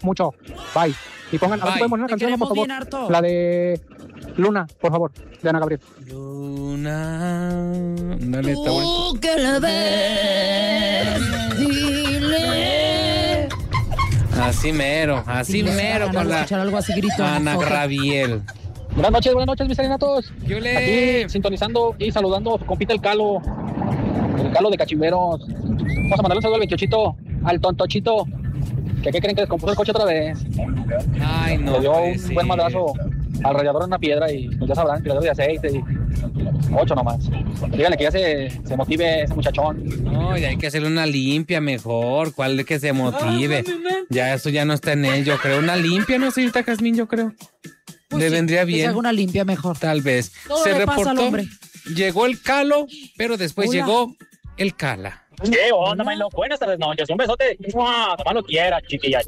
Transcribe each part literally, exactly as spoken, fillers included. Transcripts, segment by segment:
mucho. Bye. Y pongan, a ver si podemos una canción, por favor. La de Luna, por favor, de Ana Gabriel. Luna. Dale, está bueno. Que la ves, dile. Así mero, así sí, mero con la algo así, grito, Ana Gabriel. Buenas noches, buenas noches, mis serenatos. ¡Yole! Aquí sintonizando y saludando a su compita el Calo. El Calo de Cachimberos. Vamos a mandarle un saludo al veintiochito, al tontochito. ¿Que qué creen que descompuso el coche otra vez? Ay, no. Le dio pues, un sí. buen madrazo al radiador en una piedra y pues ya sabrán, tirador de aceite y ocho nomás. Díganle que ya se, se motive ese muchachón. No, ya hay que hacerle una limpia mejor. ¿Cuál de que se motive? Ya eso ya no está en él, yo creo. Una limpia, ¿no, señorita Jazmín? Yo creo. Pues le sí, vendría bien. Que se haga una limpia mejor. Tal vez. Todo se le reportó. pasa al hombre. Llegó el Calo, pero después Hola. llegó el Cala. ¿Qué onda, Milo? Buenas tardes, noches. Un besote. ¡Mua! Como lo quiera, chiquilla.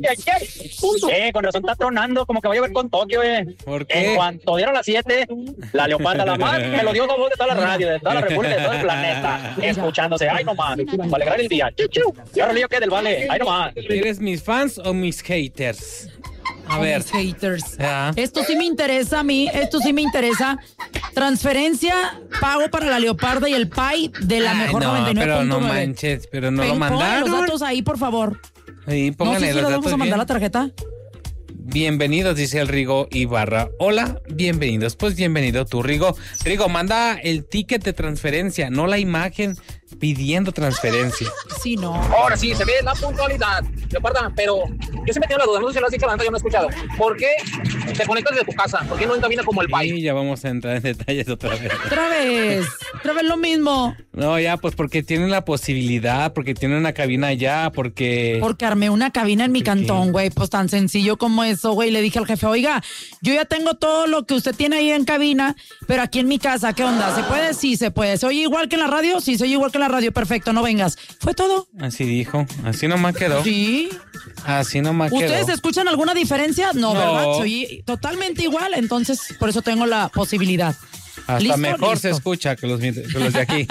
Eh, con razón está tronando, como que va a llover con Tokio, eh. ¿Por qué? En cuanto dieron las siete, la leoparda, la más, me lo dio dos voz de toda la radio, de toda la república, de todo el planeta, escuchándose. Ay, no más. Para alegrar el día. Chichu. ¿Y ahora lío qué del vale? Ay, no más. ¿Eres mis fans o mis haters? A ver. Mis haters. Ah. Esto sí me interesa a mí, esto sí me interesa. Transferencia, pago para la leoparda y el pay de la Ay, mejor no, noventa y nueve punto nueve. pero no manches, pero no Pen- lo mandaron. Pongan los datos ahí, por favor. Sí, No pónganle sé si los los datos vamos a mandar bien. la tarjeta. Bienvenidos, dice el Rigo Ibarra. Hola, bienvenidos. Pues bienvenido tú, Rigo. Rigo, manda el ticket de transferencia, no la imagen pidiendo transferencia. Sí, no. Ahora sí, se ve la puntualidad, leoparda, pero yo sí me tengo la duda, no sé si lo has dicho antes, yo no he escuchado. ¿Por qué te conectas desde tu casa? ¿Por qué no encamina como el pay? Sí, ya vamos a entrar en detalles otra vez. Otra vez, otra vez lo mismo. No, ya, pues porque tienen la posibilidad, porque tienen una cabina allá, porque... Porque armé una cabina en mi ¿Por cantón, qué? güey, pues tan sencillo como eso, güey. Le dije al jefe, oiga, yo ya tengo todo lo que usted tiene ahí en cabina, pero aquí en mi casa, ¿qué onda? ¿Se puede? Sí, se puede. ¿Se oye igual que en la radio? Sí, se oye igual que en la radio, perfecto, no vengas. ¿Fue todo? Así dijo, así nomás quedó. Sí. Así nomás quedó. ¿Ustedes escuchan alguna diferencia? No, No. ¿verdad? Se oye totalmente igual, entonces por eso tengo la posibilidad. Hasta ¿Listo? mejor Listo. se escucha que los, que los de aquí.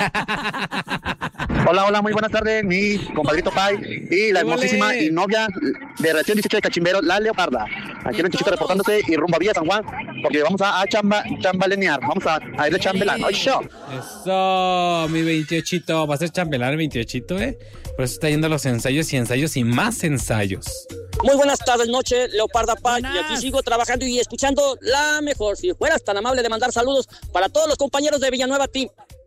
Hola, hola, muy buenas tardes, mi compadrito Pai y la hermosísima ¡Ole! y novia de recién dieciocho de Cachimberos, la Leoparda. Aquí en el Chichito reportándose y rumbo a Villa San Juan, porque vamos a, a chamba, chambalenear, vamos a, a ir de chambelán. ¡Ay, show! Eso, mi veintiochito. Va a ser chambelán el veintiochito, ¿eh? Por eso está yendo a los ensayos y ensayos y más ensayos. Muy buenas tardes, noche, Leoparda Pay. Buenas. Y aquí sigo trabajando y escuchando la mejor. Si fueras tan amable de mandar saludos para todos los compañeros de Villanueva Team.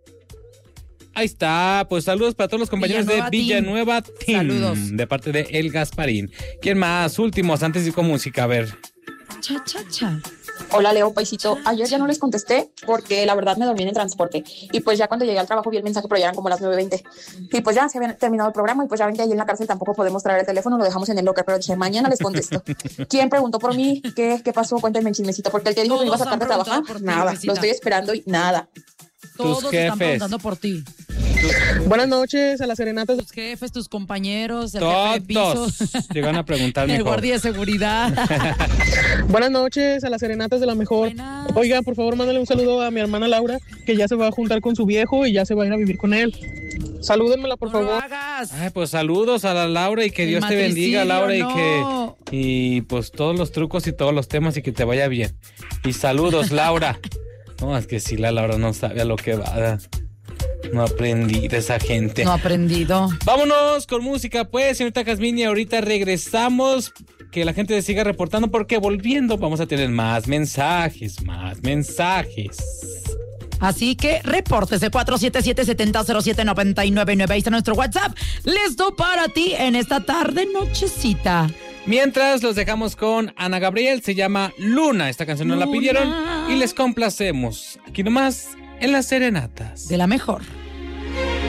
Ahí está, pues saludos para todos los compañeros Villanueva de Team. Villanueva Team. Saludos. De parte de El Gasparín. ¿Quién más? Últimos, antes de ir con música, a ver. Cha, cha, cha. Hola Leo, paisito. Ayer ya no les contesté porque la verdad me dormí en el transporte. Y pues ya cuando llegué al trabajo vi el mensaje, pero ya eran como las nueve veinte. Y pues ya se había terminado el programa y pues ya ven que ahí en la cárcel tampoco podemos traer el teléfono, lo dejamos en el locker, pero dije, mañana les contesto. ¿Quién preguntó por mí? ¿Qué, qué pasó? Cuéntenme el chismecito, porque el que dijo que me iba a Todos sacar de han trabajar, preguntado por ti, nada. Luisita. Lo estoy esperando y nada. Todos están jefes. preguntando por ti. Buenas noches a las serenatas. Tus jefes, tus compañeros, el jefe de piso, Todos llegan a preguntar el mejor. guardia de seguridad. Buenas noches a las serenatas de la mejor. Buenas. Oigan, por favor, mándale un saludo a mi hermana Laura, que ya se va a juntar con su viejo y ya se va a ir a vivir con él. Salúdenmela, por No lo favor. hagas. Ay, pues saludos a la Laura y que El Dios te bendiga, matricidio, Laura, no. y que y pues todos los trucos y todos los temas y que te vaya bien. Y saludos, Laura. No, es que sí, la Laura no sabe a lo que va. No aprendí de esa gente. No ha aprendido. Vámonos con música, pues, señorita Jazmín, y ahorita regresamos. Que la gente siga reportando, porque volviendo vamos a tener más mensajes, más mensajes. Así que repórtese cuatro siete siete, siete cero cero siete, nueve nueve nueve. Ahí está nuestro WhatsApp. Listo para ti en esta tarde nochecita. Mientras los dejamos con Ana Gabriel, se llama Luna. Esta canción nos la Luna. pidieron y les complacemos. Aquí nomás en las serenatas. De la mejor.